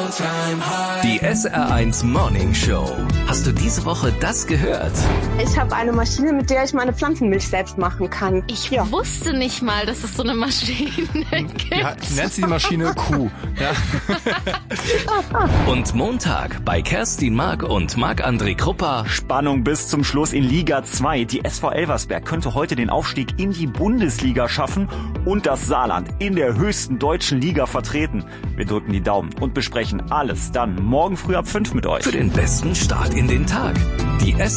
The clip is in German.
Die SR1 Morning Show. Hast du diese Woche das gehört? Ich habe eine Maschine, mit der ich meine Pflanzenmilch selbst machen kann. Ich wusste nicht mal, dass es so eine Maschine gibt. Ja, nennt sie die Maschine Kuh. Ja. Und Montag bei Kerstin Mark und Marc-André Kruppa. Spannung bis zum Schluss in Liga 2. Die SV Elversberg könnte heute den Aufstieg in die Bundesliga schaffen und das Saarland in der höchsten deutschen Liga vertreten. Wir drücken die Daumen und besprechen alles dann morgen früh ab 5 mit euch. Für den besten Start in den Tag. Die